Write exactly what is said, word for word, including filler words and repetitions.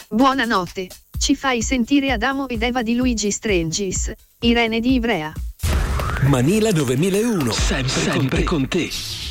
Buonanotte, ci fai sentire Adamo ed Eva di Luigi Strangis, Irene di Ivrea. Manila novemilauno, sempre, sempre con te.